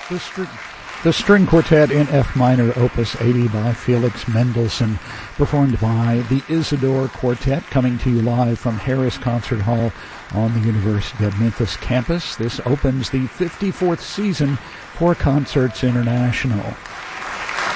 The string quartet in F minor, Opus 80 by Felix Mendelssohn, performed by the Isidore Quartet, coming to you live from Harris Concert Hall on the University of Memphis campus. This opens the 54th season for Concerts International.